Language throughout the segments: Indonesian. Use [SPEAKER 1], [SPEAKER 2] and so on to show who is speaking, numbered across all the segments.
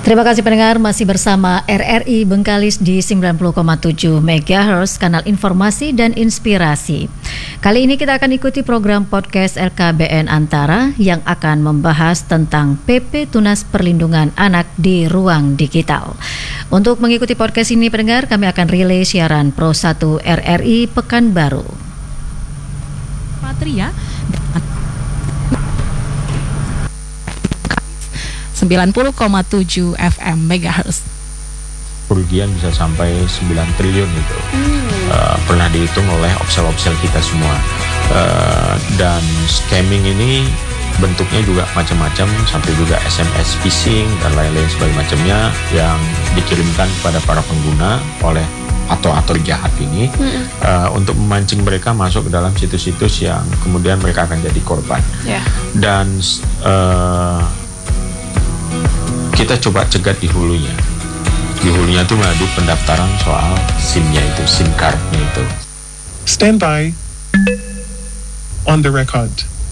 [SPEAKER 1] Terima kasih pendengar, masih bersama RRI Bengkalis di 90,7 MHz, kanal informasi dan inspirasi. Kali ini kita akan ikuti program podcast LKBN Antara yang akan membahas tentang PP Tunas Perlindungan Anak di Ruang Digital. Untuk mengikuti podcast ini pendengar, kami akan relay siaran Pro 1 RRI Pekanbaru.
[SPEAKER 2] Patria 90,7 FM MHz.
[SPEAKER 3] Kerugian bisa sampai 9 triliun itu. Pernah dihitung oleh obsel-obsel kita semua. Dan scamming ini bentuknya juga macam-macam, sampai juga SMS phishing dan lain-lain sebagainya macamnya yang dikirimkan kepada para pengguna oleh aktor jahat ini untuk memancing mereka masuk ke dalam situs-situs yang kemudian mereka akan jadi korban. Dan kita coba cegat di hulunya. Di hulunya itu melalui pendaftaran soal SIM-nya itu, SIM card-nya itu.
[SPEAKER 4] Stand by. On the record.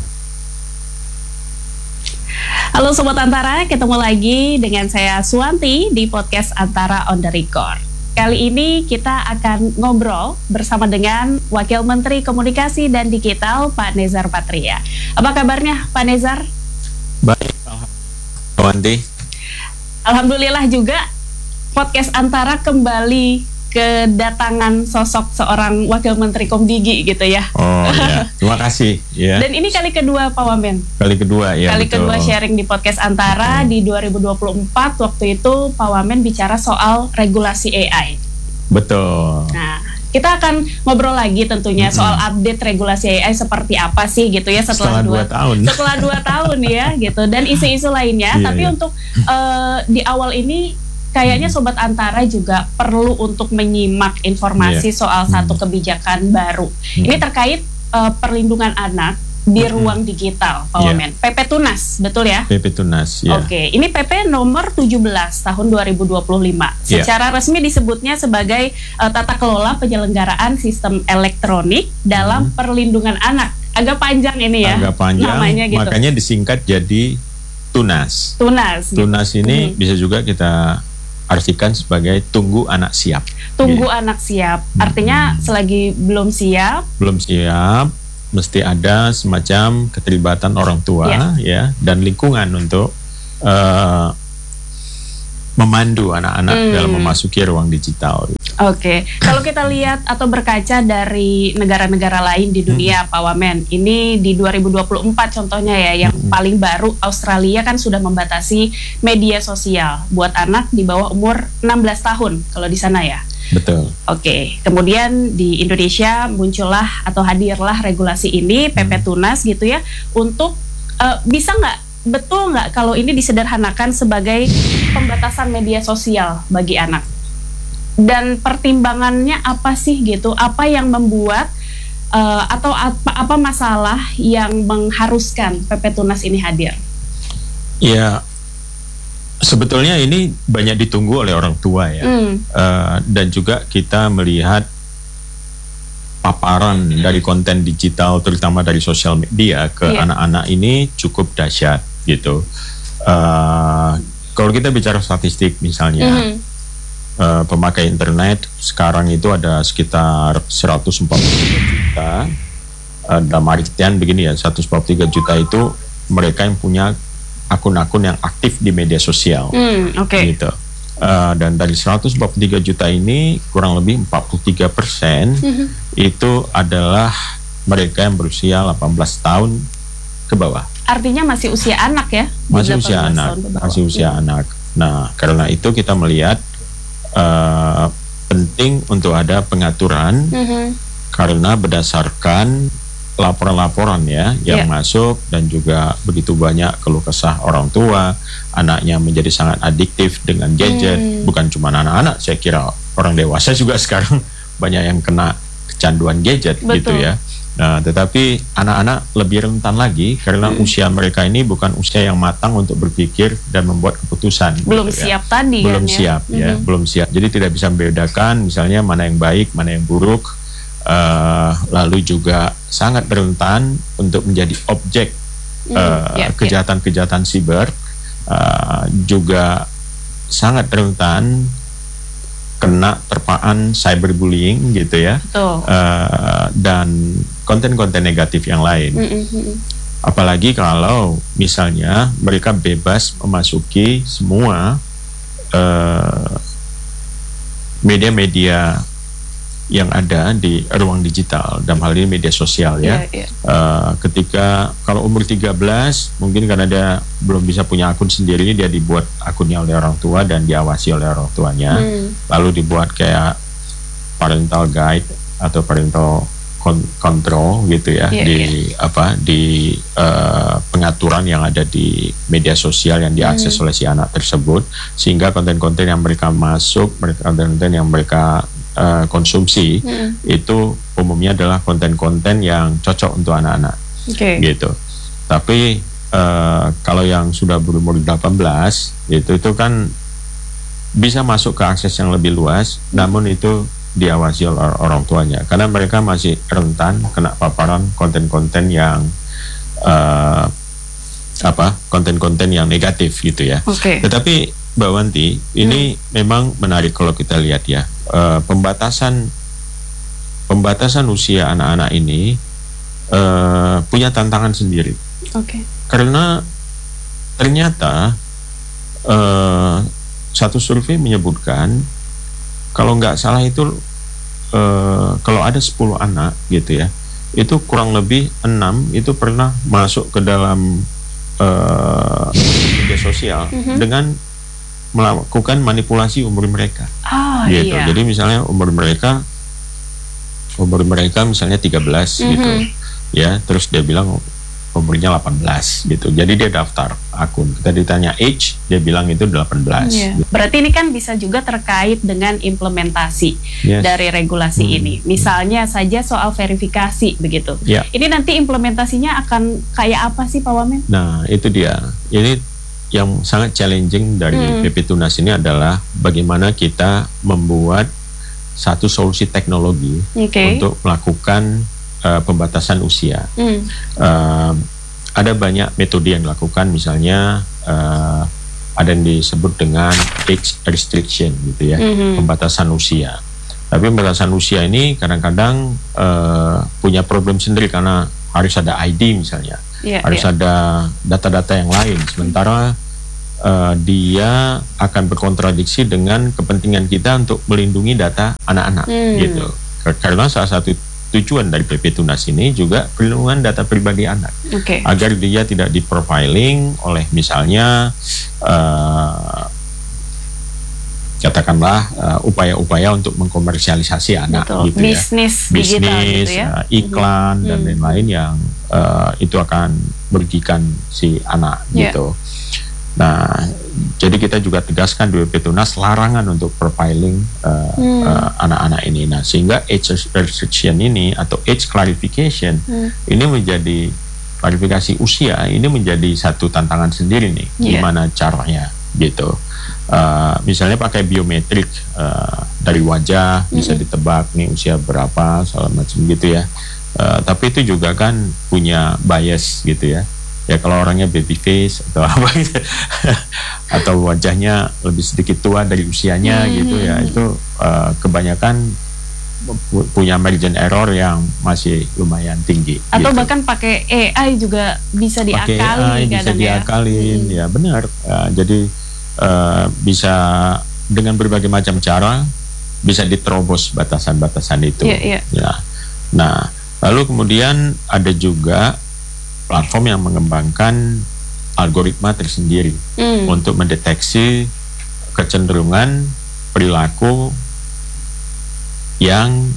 [SPEAKER 2] Halo Sobat Antara, ketemu lagi dengan saya Suwanti di podcast Antara on the record. Kali ini kita akan ngobrol bersama dengan Wakil Menteri Komunikasi dan Digital Pak Nezar Patria. Apa kabarnya Pak Nezar?
[SPEAKER 3] Baik, Suwanti.
[SPEAKER 2] Alhamdulillah juga podcast Antara kembali kedatangan sosok seorang Wakil Menteri Komdigi gitu ya.
[SPEAKER 3] Oh ya, terima kasih ya.
[SPEAKER 2] Dan ini kali kedua Pak Wamen.
[SPEAKER 3] Kali kedua ya.
[SPEAKER 2] Kali kedua sharing di podcast Antara di 2024, waktu itu Pak Wamen bicara soal regulasi AI.
[SPEAKER 3] Betul.
[SPEAKER 2] Nah, kita akan ngobrol lagi tentunya soal update regulasi AI seperti apa sih gitu ya setelah 2 tahun. Setelah 2 tahun ya gitu, dan isu-isu lainnya. Tapi untuk di awal ini kayaknya Sobat Antara juga perlu untuk menyimak informasi soal satu kebijakan baru. Ini terkait perlindungan anak di ruang digital, Pak Wamen. PP Tunas, betul ya?
[SPEAKER 3] PP Tunas, ya.
[SPEAKER 2] Oke, ini PP nomor 17 tahun 2025. Secara resmi disebutnya sebagai tata kelola penyelenggaraan sistem elektronik dalam perlindungan anak. Agak panjang ini ya.
[SPEAKER 3] Agak panjang, namanya gitu. Makanya disingkat jadi Tunas.
[SPEAKER 2] Tunas.
[SPEAKER 3] Tunas ini bisa juga kita artikan sebagai tunggu anak siap.
[SPEAKER 2] Tunggu anak siap. Artinya selagi belum siap,
[SPEAKER 3] mesti ada semacam keterlibatan orang tua ya dan lingkungan untuk memandu anak-anak dalam memasuki ruang digital.
[SPEAKER 2] Oke, kalau kita lihat atau berkaca dari negara-negara lain di dunia, Pak Wamen, ini di 2024 contohnya ya, yang paling baru Australia kan sudah membatasi media sosial buat anak di bawah umur 16 tahun kalau di sana ya.
[SPEAKER 3] Betul.
[SPEAKER 2] Oke, kemudian di Indonesia muncullah atau hadirlah regulasi ini PP Tunas gitu ya, untuk bisa betul nggak kalau ini disederhanakan sebagai pembatasan media sosial bagi anak? Dan pertimbangannya apa sih gitu? Apa yang membuat atau apa masalah yang mengharuskan PP Tunas ini hadir?
[SPEAKER 3] Ya, sebetulnya ini banyak ditunggu oleh orang tua ya, dan juga kita melihat paparan dari konten digital, terutama dari sosial media ke anak-anak ini cukup dahsyat gitu. Kalau kita bicara statistik misalnya, pemakai internet sekarang itu ada sekitar 143 juta. Dalam artian begini ya, 143 juta itu mereka yang punya akun-akun yang aktif di media sosial, gitu. Dan dari 143 juta ini kurang lebih 43% itu adalah mereka yang berusia 18 tahun ke bawah.
[SPEAKER 2] Artinya masih usia anak ya?
[SPEAKER 3] Masih usia anak. Nah, karena itu kita melihat penting untuk ada pengaturan karena berdasarkan laporan-laporan ya yang masuk, dan juga begitu banyak keluh kesah orang tua, anaknya menjadi sangat adiktif dengan gadget. Bukan cuma anak-anak, saya kira orang dewasa juga sekarang banyak yang kena kecanduan gadget. Betul. Gitu ya. Nah, tetapi anak-anak lebih rentan lagi karena usia mereka ini bukan usia yang matang untuk berpikir dan membuat keputusan.
[SPEAKER 2] Belum gitu siap ya. Tadi
[SPEAKER 3] belum kan, siap ya, belum siap. Jadi tidak bisa membedakan misalnya mana yang baik, mana yang buruk. Lalu juga sangat rentan untuk menjadi objek kejahatan-kejahatan siber, juga sangat rentan kena terpaan cyberbullying gitu ya, dan konten-konten negatif yang lain. Apalagi kalau misalnya mereka bebas memasuki semua media-media yang ada di ruang digital, dalam hal ini media sosial ya. Ketika kalau umur 13 mungkin karena dia belum bisa punya akun sendiri, dia dibuat akunnya oleh orang tua dan diawasi oleh orang tuanya, lalu dibuat kayak parental guide atau parental control gitu ya, di pengaturan yang ada di media sosial yang diakses oleh si anak tersebut, sehingga konten-konten yang mereka masuk, konten-konten yang mereka konsumsi itu umumnya adalah konten-konten yang cocok untuk anak-anak, gitu. Tapi kalau yang sudah berumur 18 itu kan bisa masuk ke akses yang lebih luas, namun itu diawasi oleh orang tuanya karena mereka masih rentan kena paparan konten-konten yang konten-konten yang negatif gitu ya. Tetapi Mbak Wanti, ini memang menarik kalau kita lihat ya, pembatasan usia anak-anak ini punya tantangan sendiri. Karena ternyata satu survei menyebutkan kalau nggak salah itu kalau ada 10 anak gitu ya, itu kurang lebih 6 itu pernah masuk ke dalam media sosial dengan melakukan manipulasi umur mereka, gitu. Jadi misalnya umur mereka misalnya 13 gitu, ya, terus dia bilang umurnya 18 gitu. Jadi dia daftar akun. Kita ditanya age, dia bilang itu 18. Gitu.
[SPEAKER 2] Berarti ini kan bisa juga terkait dengan implementasi dari regulasi ini. Misalnya saja soal verifikasi begitu. Ini nanti implementasinya akan kayak apa sih Pak Wamen?
[SPEAKER 3] Nah, itu dia. Ini yang sangat challenging dari PP Tunas ini adalah bagaimana kita membuat satu solusi teknologi untuk melakukan pembatasan usia. Ada banyak metode yang dilakukan, misalnya ada yang disebut dengan age restriction gitu ya, pembatasan usia. Tapi pembatasan usia ini kadang-kadang punya problem sendiri karena harus ada ID misalnya, harus ada data-data yang lain. Sementara dia akan berkontradiksi dengan kepentingan kita untuk melindungi data anak-anak gitu. Karena salah satu tujuan dari PP Tunas ini juga perlindungan data pribadi anak, agar dia tidak diprofiling oleh misalnya katakanlah upaya-upaya untuk mengkomersialisasi anak, gitu
[SPEAKER 2] bisnis
[SPEAKER 3] ya, bisnis,
[SPEAKER 2] gitu ya?
[SPEAKER 3] Iklan dan lain-lain yang itu akan merugikan si anak, gitu. Nah, jadi kita juga tegaskan di PP Tunas larangan untuk profiling anak-anak ini. Nah, sehingga age restriction ini atau age clarification ini menjadi klarifikasi usia, ini menjadi satu tantangan sendiri nih. Gimana caranya gitu. Misalnya pakai biometrik dari wajah bisa ditebak nih usia berapa, segala macam gitu ya. Tapi itu juga kan punya bias gitu ya. Ya kalau orangnya baby face atau apa gitu, atau wajahnya lebih sedikit tua dari usianya gitu ya, itu kebanyakan punya margin error yang masih lumayan tinggi.
[SPEAKER 2] Atau
[SPEAKER 3] gitu.
[SPEAKER 2] Bahkan pakai AI juga bisa diakalin.
[SPEAKER 3] Pakai AI bisa diakalin, ya benar. Jadi bisa dengan berbagai macam cara bisa diterobos batasan-batasan itu. Ya. Nah, lalu kemudian ada juga platform yang mengembangkan algoritma tersendiri untuk mendeteksi kecenderungan perilaku yang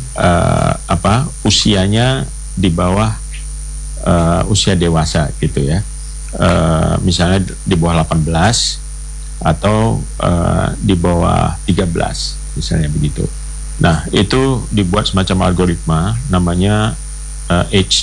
[SPEAKER 3] usianya di bawah usia dewasa gitu ya, misalnya di bawah 18 atau di bawah 13 misalnya begitu. Nah, itu dibuat semacam algoritma namanya age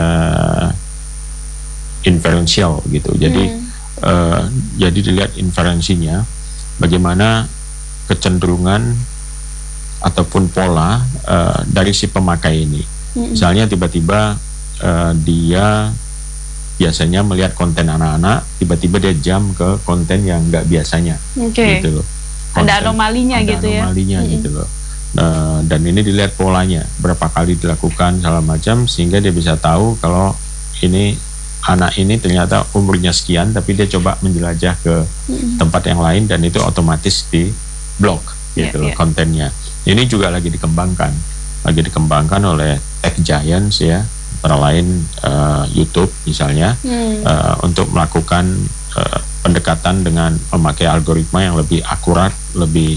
[SPEAKER 3] inferential gitu. Jadi jadi dilihat inferensinya bagaimana kecenderungan ataupun pola dari si pemakai ini. Misalnya tiba-tiba dia biasanya melihat konten anak-anak, tiba-tiba dia jump ke konten yang nggak biasanya, gitu loh.
[SPEAKER 2] Ada anomalinya gitu ya.
[SPEAKER 3] Gitu loh. Dan ini dilihat polanya, berapa kali dilakukan segala macam, sehingga dia bisa tahu kalau ini anak ini ternyata umurnya sekian, tapi dia coba menjelajah ke tempat yang lain, dan itu otomatis di blok gitu loh kontennya. Ini juga lagi dikembangkan oleh tech giants ya, antara lain YouTube misalnya, untuk melakukan pendekatan dengan memakai algoritma yang lebih akurat, lebih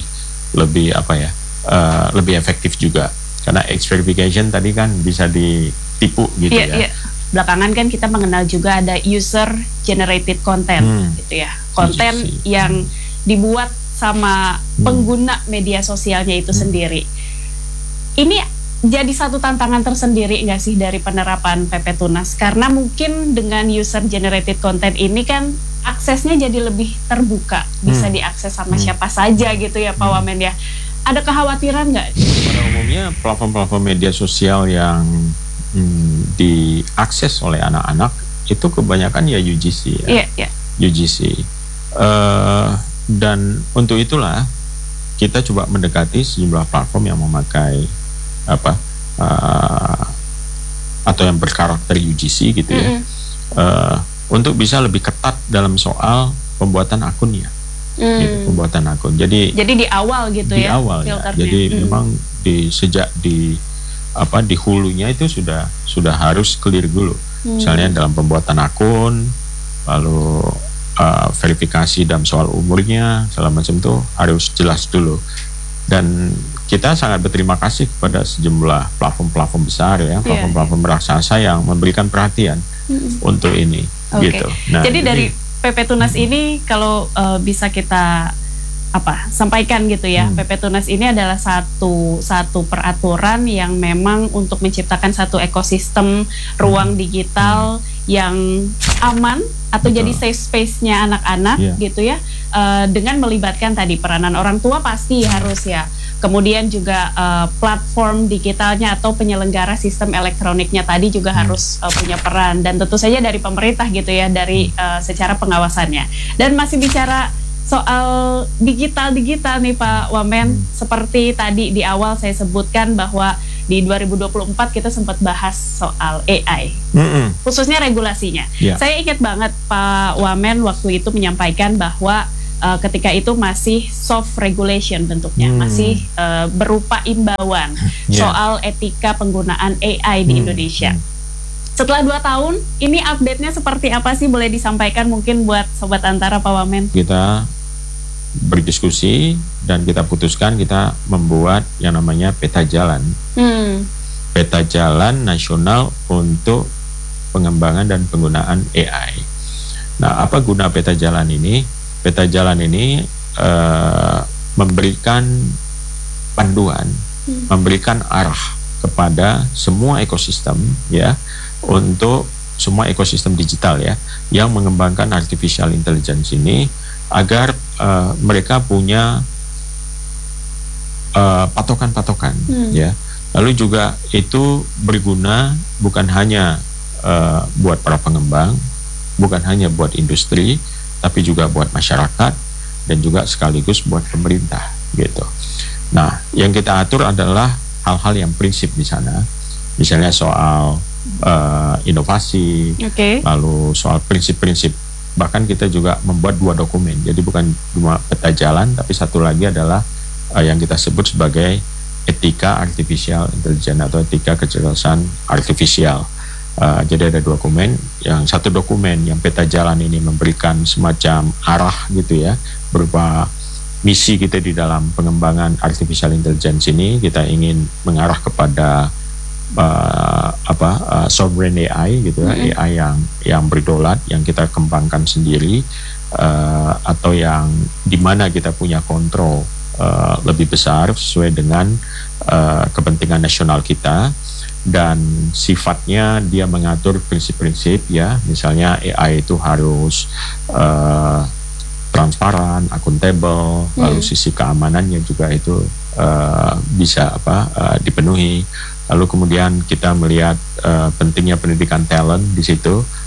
[SPEAKER 3] lebih efektif juga, karena X verification tadi kan bisa ditipu gitu ya.
[SPEAKER 2] Belakangan kan kita mengenal juga ada user generated content gitu ya, konten yang dibuat sama pengguna media sosialnya itu sendiri. Ini jadi satu tantangan tersendiri nggak sih dari penerapan PP Tunas? Karena mungkin dengan user generated content ini kan aksesnya jadi lebih terbuka, bisa diakses sama siapa saja gitu ya Pak Wamen ya. Ada kekhawatiran nggak?
[SPEAKER 3] Pada umumnya platform-platform media sosial yang diakses oleh anak-anak itu kebanyakan ya UGC ya. UGC. Dan untuk itulah kita coba mendekati sejumlah platform yang memakai atau yang berkarakter UGC gitu ya, untuk bisa lebih ketat dalam soal pembuatan akunnya, gitu, pembuatan akun. Jadi
[SPEAKER 2] di awal gitu ya.
[SPEAKER 3] Awal ya. Jadi memang sejak di hulunya itu sudah harus clear dulu. Misalnya dalam pembuatan akun, lalu verifikasi dalam soal umurnya, segala macam itu harus jelas dulu. Dan kita sangat berterima kasih kepada sejumlah platform-platform besar ya, platform-platform raksasa yang memberikan perhatian untuk ini, gitu. Nah,
[SPEAKER 2] jadi dari PP Tunas ini kalau bisa kita sampaikan gitu ya, PP Tunas ini adalah satu peraturan yang memang untuk menciptakan satu ekosistem ruang digital yang aman atau jadi safe space-nya anak-anak gitu ya, dengan melibatkan tadi peranan orang tua pasti harus ya, kemudian juga platform digitalnya atau penyelenggara sistem elektroniknya tadi juga harus punya peran, dan tentu saja dari pemerintah gitu ya, dari secara pengawasannya. Dan masih bicara soal digital nih Pak Wamen, seperti tadi di awal saya sebutkan bahwa di 2024 kita sempat bahas soal AI, khususnya regulasinya. Saya ingat banget Pak Wamen waktu itu menyampaikan bahwa ketika itu masih soft regulation bentuknya, masih berupa imbauan soal etika penggunaan AI di Indonesia. Setelah 2 tahun, ini update-nya seperti apa sih? Boleh disampaikan mungkin buat Sobat Antara Pak Wamen?
[SPEAKER 3] Kita berdiskusi dan kita putuskan kita membuat yang namanya peta jalan. Peta jalan nasional untuk pengembangan dan penggunaan AI. Nah, apa guna peta jalan ini? Peta jalan ini memberikan panduan, memberikan arah kepada semua ekosistem ya, untuk semua ekosistem digital ya, yang mengembangkan artificial intelligence ini, agar mereka punya patokan-patokan ya. Lalu juga itu berguna bukan hanya buat para pengembang, bukan hanya buat industri, tapi juga buat masyarakat dan juga sekaligus buat pemerintah gitu. Nah, yang kita atur adalah hal-hal yang prinsip di sana, misalnya soal inovasi, lalu soal prinsip-prinsip. Bahkan kita juga membuat 2 dokumen, jadi bukan cuma peta jalan, tapi satu lagi adalah yang kita sebut sebagai etika artificial intelligence atau etika kecerdasan artifisial. Jadi ada 2 dokumen, yang satu dokumen yang peta jalan ini memberikan semacam arah gitu ya, berupa misi kita di dalam pengembangan artificial intelligence ini. Kita ingin mengarah kepada sovereign AI gitu ya, AI yang berdaulat, yang kita kembangkan sendiri, atau yang dimana kita punya kontrol lebih besar sesuai dengan kepentingan nasional kita, dan sifatnya dia mengatur prinsip-prinsip ya, misalnya AI itu harus transparan, akuntabel, lalu sisi keamanannya juga itu bisa dipenuhi. Lalu kemudian kita melihat pentingnya pendidikan talent di situ,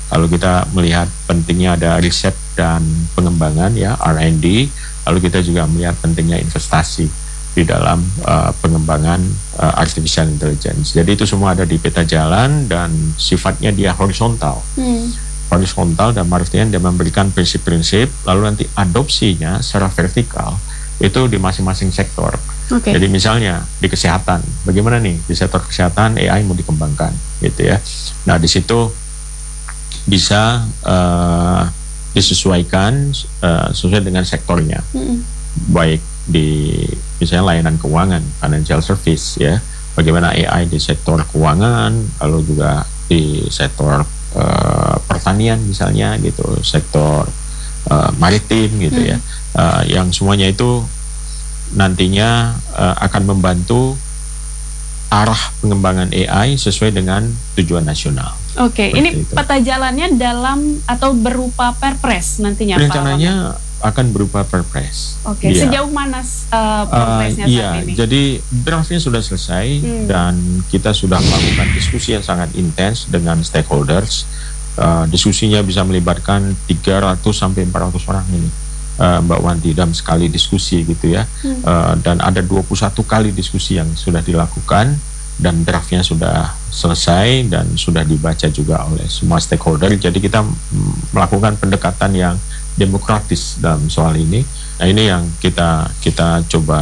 [SPEAKER 3] Lalu kita melihat pentingnya ada riset dan pengembangan ya, R&D. Lalu kita juga melihat pentingnya investasi di dalam pengembangan artificial intelligence. Jadi itu semua ada di peta jalan dan sifatnya dia horizontal. Horizontal dan artinya dia memberikan prinsip-prinsip, lalu nanti adopsinya secara vertikal itu di masing-masing sektor. Jadi misalnya di kesehatan, bagaimana nih di sektor kesehatan AI mau dikembangkan, gitu ya. Nah di situ bisa disesuaikan sesuai dengan sektornya, baik di misalnya layanan keuangan, financial service ya, bagaimana AI di sektor keuangan, lalu juga di sektor pertanian misalnya gitu, sektor maritim gitu ya, yang semuanya itu nantinya akan membantu arah pengembangan AI sesuai dengan tujuan nasional.
[SPEAKER 2] Ini peta jalannya dalam atau berupa perpres nantinya Pak?
[SPEAKER 3] Rencananya akan berupa perpres.
[SPEAKER 2] Ya. Sejauh mana progresnya saat ini?
[SPEAKER 3] Jadi draftnya sudah selesai dan kita sudah melakukan diskusi yang sangat intens dengan stakeholders. Diskusinya bisa melibatkan 300 sampai 400 orang ini, Mbak Wanti, dalam sekali diskusi gitu ya. Dan ada 21 kali diskusi yang sudah dilakukan dan draftnya sudah selesai dan sudah dibaca juga oleh semua stakeholder. Jadi kita melakukan pendekatan yang demokratis dalam soal ini. Nah ini yang kita coba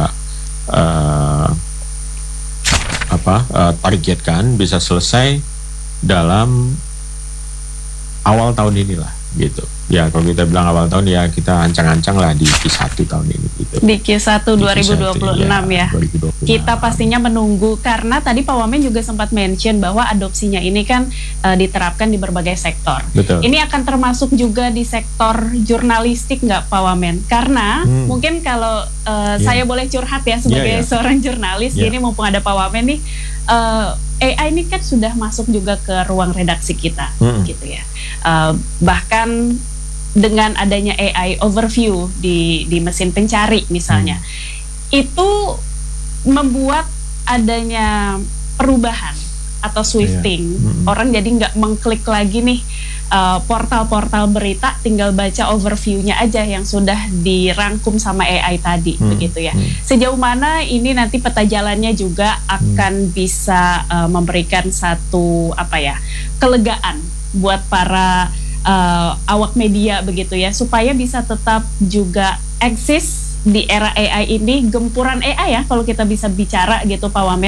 [SPEAKER 3] targetkan bisa selesai dalam awal tahun inilah gitu. Ya kalau kita bilang awal tahun ya kita ancang-ancang lah di Q1 tahun ini gitu.
[SPEAKER 2] Di Q1 2026 ya.
[SPEAKER 3] 2026.
[SPEAKER 2] Kita pastinya menunggu karena tadi Pak Wamen juga sempat mention bahwa adopsinya ini kan diterapkan di berbagai sektor.
[SPEAKER 3] Betul.
[SPEAKER 2] Ini akan termasuk juga di sektor jurnalistik nggak Pak Wamen? Karena mungkin kalau saya boleh curhat ya sebagai seorang jurnalis, ini mumpung ada Pak Wamen nih, AI ini kan sudah masuk juga ke ruang redaksi kita, gitu ya. Bahkan dengan adanya AI overview di mesin pencari misalnya, itu membuat adanya perubahan atau swifting. Orang jadi nggak mengklik lagi nih portal-portal berita, tinggal baca overviewnya aja yang sudah dirangkum sama AI tadi, begitu ya. Sejauh mana ini nanti peta jalannya juga akan bisa memberikan satu kelegaan buat para awak media begitu ya, supaya bisa tetap juga eksis di era AI ini, gempuran AI ya kalau kita bisa bicara gitu Pak Wamen.